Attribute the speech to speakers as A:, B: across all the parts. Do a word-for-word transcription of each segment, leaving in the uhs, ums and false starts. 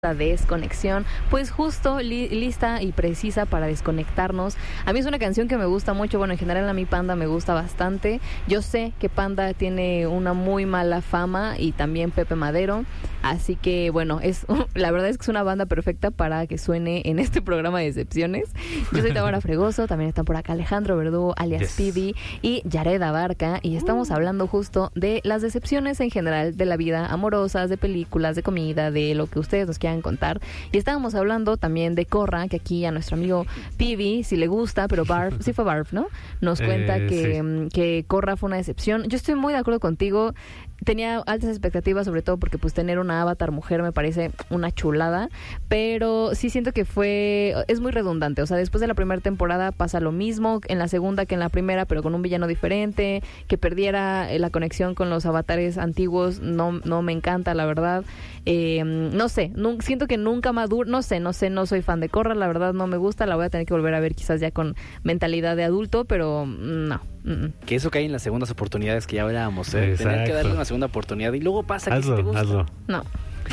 A: Desconexión, pues justo li- lista y precisa para desconectarnos. A mí es una canción que me gusta mucho, bueno, en general a mí Panda me gusta bastante. Yo sé que Panda tiene una muy mala fama y también Pepe Madero, así que bueno, es la verdad es que es una banda perfecta para que suene en este programa de Decepciones. Yo soy Tamara Fregoso, también están por acá Alejandro Verdú, alias yes. Pibi, y Yared Abarca, y estamos uh. hablando justo de las decepciones en general de la vida, amorosas, de películas, de comida, de lo que ustedes nos quieran contar. Y estábamos hablando también de Corra, que aquí a nuestro amigo Pibi, si le gusta, pero Barf, sí fue Barf, ¿no? Nos cuenta eh, que, sí. que Corra fue una decepción. Yo estoy muy de acuerdo contigo. Tenía altas expectativas, sobre todo porque pues tener una avatar mujer me parece una chulada, pero sí siento que fue, es muy redundante, o sea, después de la primera temporada pasa lo mismo, en la segunda que en la primera, pero con un villano diferente, que perdiera la conexión con los avatares antiguos, no, no me encanta, la verdad. Eh, no sé, no, siento que nunca maduro, no sé, no sé, no soy fan de Corra, la verdad no me gusta, la voy a tener que volver a ver quizás ya con mentalidad de adulto, pero no. Mm-mm.
B: Que eso cae en las segundas oportunidades que ya hablábamos, ¿eh? Tener que darle una segunda oportunidad y luego pasa que
C: hazlo,
B: si te gusta.
C: Hazlo.
A: No.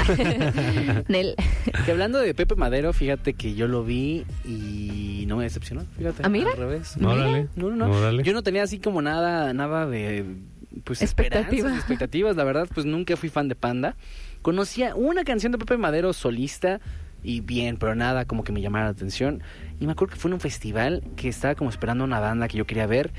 A: Nel.
B: Que hablando de Pepe Madero, fíjate que yo lo vi y no me decepcionó, fíjate.
A: ¿Ah, mira?
B: Al revés.
C: No, dale.
B: No, no, no. no yo no tenía así como nada, nada de pues
A: expectativas,
B: expectativas, la verdad, pues nunca fui fan de Panda. Conocía una canción de Pepe Madero solista y bien, pero nada como que me llamara la atención. Y me acuerdo que fue en un festival que estaba como esperando una banda que yo quería ver.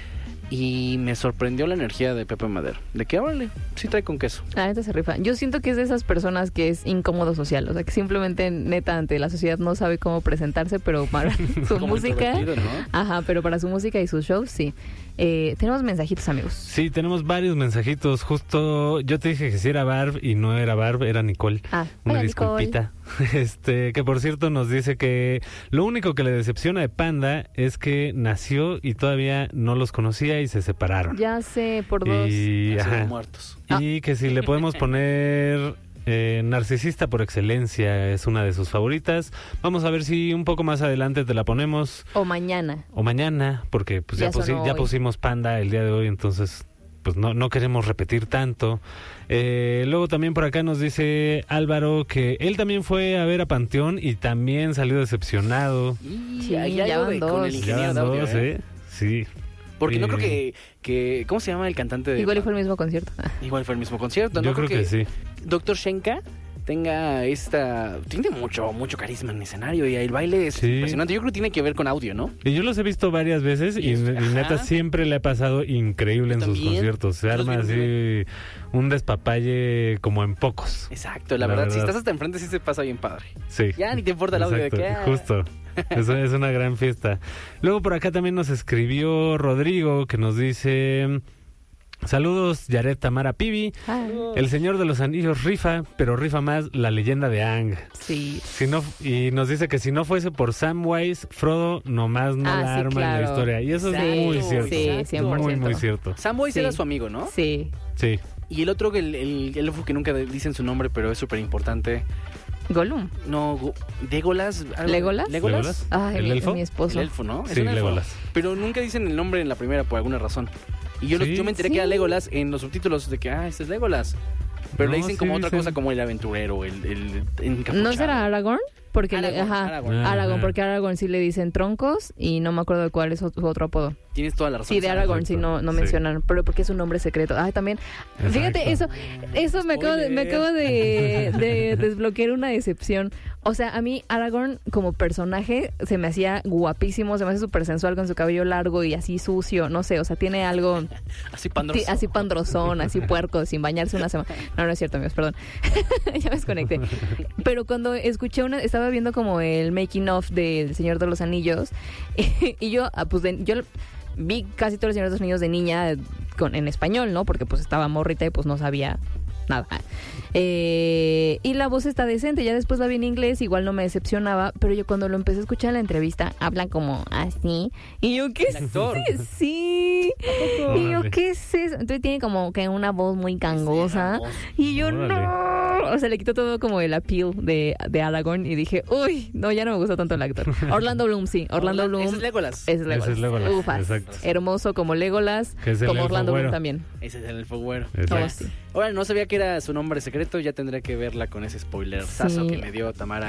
B: Y me sorprendió la energía de Pepe Madero. De que, órale, sí trae con queso.
A: Ah, neta se rifa. Yo siento que es de esas personas que es incómodo social. O sea, que simplemente, neta, ante la sociedad no sabe cómo presentarse, pero para su música... ¿no? Ajá, pero para su música y sus shows, sí. Eh, tenemos mensajitos, amigos.
C: Sí, tenemos varios mensajitos. Justo yo te dije que sí era Barb y no era Barb, era Nicole.
A: Ah,
C: una
A: hola,
C: disculpita. Nicole. Este, que por cierto nos dice que lo único que le decepciona de Panda es que nació y todavía no los conocía y se separaron.
A: Ya sé, por dos.
C: Y,
B: ajá, muertos.
C: Y ah. que si le podemos poner... Eh, Narcisista por excelencia es una de sus favoritas. Vamos a ver si un poco más adelante te la ponemos.
A: O mañana.
C: O mañana, porque pues ya, ya, pusi- ya pusimos Panda el día de hoy, entonces pues no, no queremos repetir tanto. Eh, luego también por acá nos dice Álvaro que él también fue a ver a Panteón y también salió decepcionado.
B: Y
A: sí,
B: ya,
A: ya,
B: ya
A: van dos.
B: Con el ingeniero de audio,
C: dos,
B: ¿eh?
C: ¿eh? Sí.
B: Porque
C: eh,
B: no creo que, que... ¿Cómo se llama el cantante de...?
A: Igual fue el mismo concierto.
B: Igual fue el mismo concierto, ¿no?
C: Yo creo, creo que, que sí.
B: Doctor Shenka tenga esta... Tiene mucho, mucho carisma en el escenario y el baile es sí. impresionante. Yo creo que tiene que ver con audio, ¿no?
C: Y yo los he visto varias veces y, y, y neta siempre le ha pasado increíble en sus conciertos. Se arma así un despapalle como en pocos.
B: Exacto, la, la verdad, verdad, si estás hasta enfrente sí se pasa bien padre.
C: Sí.
B: Ya ni te importa el audio de que... Ah.
C: Justo. Eso es una gran fiesta. Luego por acá también nos escribió Rodrigo que nos dice... Saludos, Yared, Tamara, Pibi.
A: Hi.
C: El Señor de los Anillos rifa, pero rifa más la leyenda de Aang.
A: Sí.
C: Si no, y nos dice que si no fuese por Samwise, Frodo nomás no
A: ah,
C: la
A: sí,
C: arma
A: claro.
C: en la historia. Y eso
A: sí,
C: es muy cierto.
A: Sí, cien por ciento.
C: Muy, muy cierto.
B: Samwise sí. era su amigo, ¿no?
A: Sí.
C: Sí.
B: Y el otro, el, el, el elfo que nunca dicen su nombre, pero es súper importante.
A: Gollum.
B: No, Go- Legolas.
A: ¿Legolas?
B: ¿Legolas?
A: Ay,
C: ¿El elfo?
A: mi esposo.
B: El elfo, ¿no? Es
C: sí,
B: un elfo.
C: Legolas.
B: Pero nunca dicen el nombre en la primera por alguna razón. Y yo,
C: ¿Sí?
B: los, yo me enteré
A: ¿Sí?
B: que era Legolas en los subtítulos de que, ah, este es Legolas. Pero
C: no,
B: le dicen
C: sí,
B: como otra
C: dicen.
B: cosa, como el aventurero, el, el encapuchado.
A: ¿No será Aragorn? Porque
B: Aragorn,
A: le, ajá,
B: Aragorn.
A: Aragorn, porque a Aragorn sí le dicen troncos y no me acuerdo de cuál es su otro apodo.
B: Tienes toda la razón.
A: Sí, de Aragorn sí no, no
C: sí.
A: mencionan, pero porque es un nombre secreto. Ah, también.
C: Exacto.
A: Fíjate, eso eso me acabo, de, me acabo de, de desbloquear una decepción. O sea, a mí Aragorn como personaje se me hacía guapísimo, se me hace súper sensual con su cabello largo y así sucio, no sé, o sea, tiene algo...
B: Así pandrosón.
A: Así pandrosón, así puerco, sin bañarse una semana. No, no es cierto, amigos, perdón. Ya me desconecté. Pero cuando escuché una... Estaba viendo como el making of del Señor de los Anillos y, y yo, pues, de, yo... vi casi todos los Señores de los Anillos de niña con, en español, ¿no? Porque pues estaba morrita y pues no sabía nada. Eh, y la voz está decente, ya después la vi en inglés, igual no me decepcionaba, pero yo cuando lo empecé a escuchar en la entrevista, hablan como así. Y yo, ¿qué es eso? Sí. Y yo, ¿qué es eso? Entonces tiene como que una voz muy gangosa. Y yo,
C: Órale.
A: no. O sea, le quitó todo como el appeal de, de Aragorn y dije, uy, no, ya no me gusta tanto el actor. Orlando Bloom, sí. Orlando Bloom.
B: Ese es Legolas.
A: Es Legolas.
C: Ese es Legolas.
A: Ufas.
C: Exacto.
A: Hermoso como Legolas,
C: Que es el
A: como
C: elfo
A: Orlando
C: güero.
A: Bloom también.
B: Ese es el Fuegüero.
A: Oh, sí.
B: Ahora, no sabía que era su nombre secreto, ya tendré que verla con ese spoiler sazo
A: Sí.
B: que me dio Tamara.